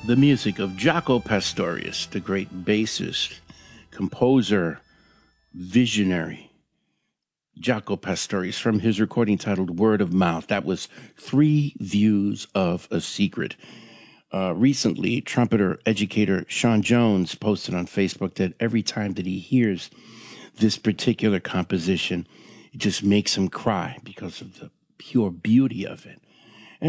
The music of Jaco Pastorius, the great bassist, composer, visionary. Jaco Pastorius, from his recording titled Word of Mouth. That was Three Views of a Secret. Recently, trumpeter, educator Sean Jones posted on Facebook that every time that he hears this particular composition, it just makes him cry because of the pure beauty of it. And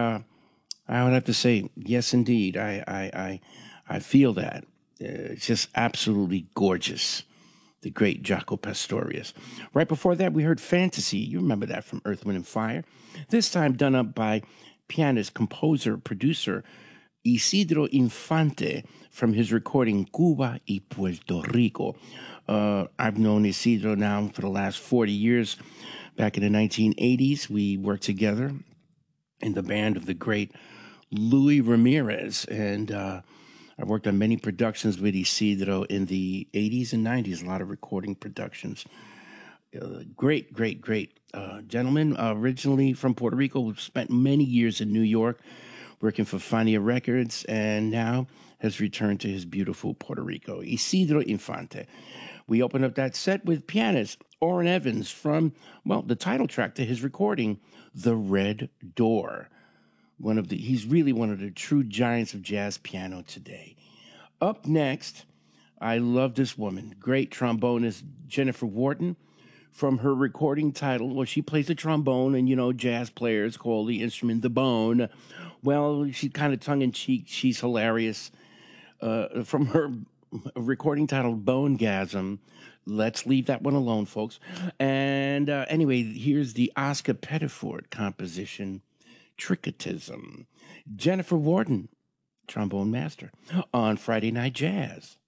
I would have to say, yes, indeed, I feel that. It's just absolutely gorgeous. The great Jaco Pastorius. Right before that, we heard Fantasy. You remember that from Earth, Wind, and Fire. This time done up by pianist, composer, producer Isidro Infante from his recording Cuba y Puerto Rico. I've known Isidro now for the last 40 years. Back in the 1980s, we worked together in the band of the great Louis Ramirez, and I've worked on many productions with Isidro in the 80s and 90s, a lot of recording productions. Great gentleman, originally from Puerto Rico, spent many years in New York working for Fania Records, and now has returned to his beautiful Puerto Rico. Isidro Infante. We opened up that set with pianist Orrin Evans from, the title track to his recording, The Red Door. He's really one of the true giants of jazz piano today. Up next, I love this woman, great trombonist Jennifer Wharton, from her recording title. She plays the trombone, and jazz players call the instrument the bone. Well, she's kind of tongue-in-cheek. She's hilarious. From her recording titled Bonegasm. Let's leave that one alone, folks. And anyway, here's the Oscar Pettiford composition, Tricketism. Jennifer Wharton, trombone master, on Friday Night Jazz.